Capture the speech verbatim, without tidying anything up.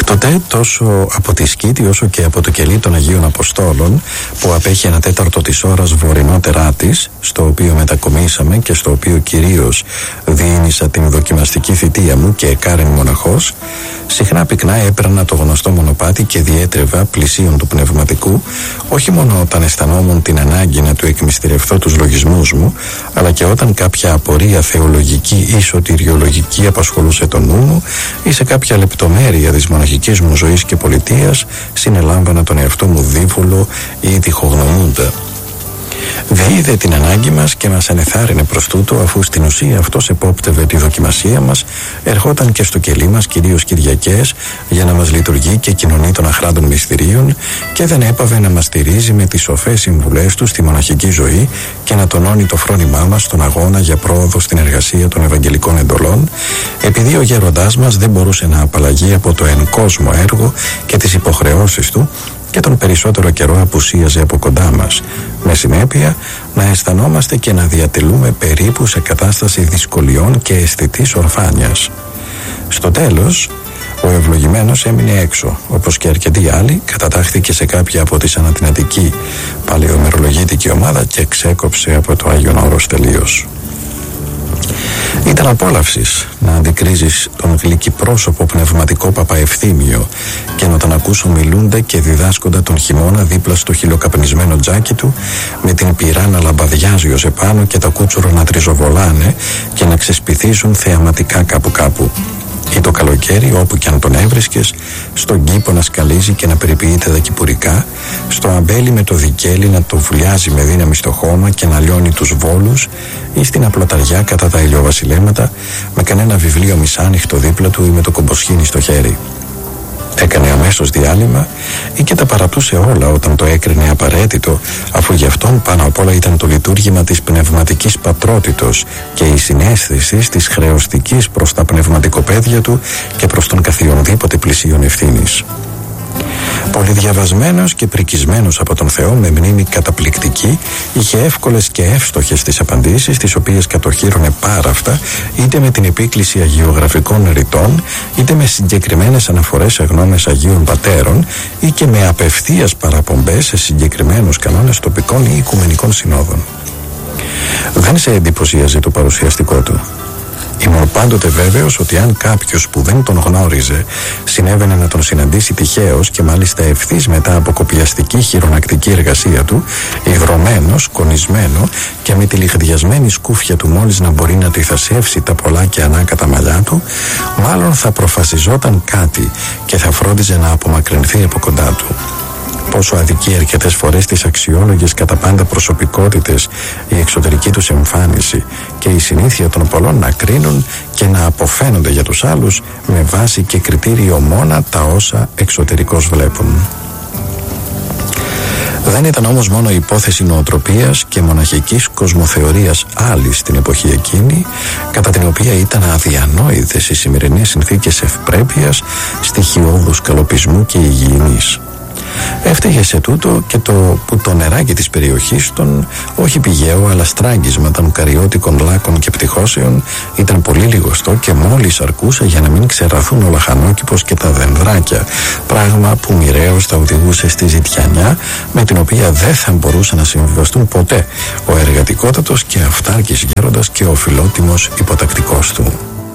Έκτοτε τόσο από τη Σκήτη όσο και από το κελί των Αγίων Αποστόλων, που απέχει ένα τέταρτο της ώρας βορεινότερά της, στο οποίο μετακομίσαμε και στο οποίο κυρίως διήνυσα την δοκιμαστική θητεία μου και εκάρεν μοναχός, συχνά πυκνά έπαιρνα το γνωστό μονοπάτι και διέτρεβα πλησίον του πνευματικού, όχι μόνο όταν αισθανόμουν την ανάγκη να του εκμυστηρευτώ τους λογισμούς μου, αλλά και όταν κάποια απορία θεολογική ή σωτηριολογική απασχολούσε το νου μου, ή σε κάποια λεπτομέρεια της μοναχικής μου ζωής και πολιτείας συνελάμβανα τον εαυτό μου δίβολο ή διχογνωμούντα. Διείδε την ανάγκη μας και μας ανεθάρρυνε προς τούτο, αφού στην ουσία αυτός επόπτευε τη δοκιμασία μας, ερχόταν και στο κελί μας κυρίως Κυριακές για να μας λειτουργεί και κοινωνεί των αχράντων μυστηρίων, και δεν έπαβε να μας στηρίζει με τις σοφές συμβουλές του στη μοναχική ζωή και να τονώνει το φρόνημά μας στον αγώνα για πρόοδο στην εργασία των Ευαγγελικών εντολών, επειδή ο γέροντάς μας δεν μπορούσε να απαλλαγεί από το εν κόσμο έργο και τις υποχρεώσεις του, και τον περισσότερο καιρό απουσίαζε από κοντά μας, με συνέπεια να αισθανόμαστε και να διατελούμε περίπου σε κατάσταση δυσκολιών και αισθητής ορφάνιας. Στο τέλος, ο ευλογημένος έμεινε έξω, όπως και αρκετοί άλλοι, κατατάχθηκε σε κάποια από τη ανατινατική παλαιομερολογήτικη ομάδα και ξέκοψε από το Άγιον Όρος τελείως. Ήταν απόλαυσης να αντικρίζεις τον γλυκυπρόσωπο πνευματικό Παπαευθύμιο και να τον ακούσω μιλούντα και διδάσκοντα τον χειμώνα δίπλα στο χιλοκαπνισμένο τζάκι του, με την πυρά να λαμπαδιάζει ως επάνω και τα κούτσουρο να τριζοβολάνε και να ξεσπιθίζουν θεαματικά κάπου κάπου. Ή το καλοκαίρι, όπου κι αν τον έβρισκες, στον κήπο να σκαλίζει και να περιποιείται δακυπουρικά, στο αμπέλι με το δικέλι να το βουλιάζει με δύναμη στο χώμα και να λιώνει τους βόλους, ή στην απλοταριά κατά τα ηλιοβασιλέματα με κανένα βιβλίο μισάνυχτο δίπλα του ή με το κομποσχήνι στο χέρι. Έκανε αμέσως διάλειμμα ή και τα παρατούσε όλα όταν το έκρινε απαραίτητο, αφού γι' αυτόν πάνω απ' όλα ήταν το λειτουργήμα της πνευματικής πατρότητος και η συναίσθηση της χρεωστικής προς τα πνευματικοπαίδια του και προς τον καθιονδήποτε πλησίον ευθύνης. Πολυδιαβασμένος και πρικισμένος από τον Θεό με μνήμη καταπληκτική, είχε εύκολες και εύστοχες τις απαντήσεις, τις οποίες κατοχύρωνε πάραφτα είτε με την επίκληση αγιογραφικών ρητών, είτε με συγκεκριμένες αναφορές σε γνώμες Αγίων Πατέρων, ή και με απευθείας παραπομπές σε συγκεκριμένους κανόνες τοπικών ή οικουμενικών συνόδων. Δεν σε εντυπωσίαζε το παρουσιαστικό του. Ήμουν πάντοτε βέβαιος ότι αν κάποιος που δεν τον γνώριζε συνέβαινε να τον συναντήσει τυχαίως και μάλιστα ευθύς μετά από κοπιαστική χειρονακτική εργασία του, υγρωμένο, σκονισμένο και με τη λιχδιασμένη σκούφια του μόλις να μπορεί να τυθασεύσει τα πολλά και ανάκατα μαλλιά του, μάλλον θα προφασιζόταν κάτι και θα φρόντιζε να απομακρυνθεί από κοντά του. Πόσο αδικεί αρκετές φορές τις αξιόλογες κατά πάντα προσωπικότητες η εξωτερική τους εμφάνιση και η συνήθεια των πολλών να κρίνουν και να αποφαίνονται για τους άλλους με βάση και κριτήριο μόνα τα όσα εξωτερικώς βλέπουν. Δεν ήταν όμως μόνο υπόθεση νοοτροπίας και μοναχικής κοσμοθεωρίας άλλη στην εποχή εκείνη, κατά την οποία ήταν αδιανόητες οι σημερινές συνθήκες ευπρέπειας, στοιχειώδους καλοπισμού και υγιεινής. Έφταιγε σε τούτο και το που το νεράκι της περιοχής των, όχι πηγαίο αλλά στράγγισμα των καριώτικων λάκων και πτυχώσεων, ήταν πολύ λιγοστό και μόλις αρκούσε για να μην ξεραθούν ο λαχανόκηπος και τα δενδράκια, πράγμα που μοιραίως τα οδηγούσε στη ζητιανιά, με την οποία δεν θα μπορούσαν να συμβιβαστούν ποτέ ο εργατικότατος και αυτάρκης γέροντας και ο φιλότιμος υποτακτικός του.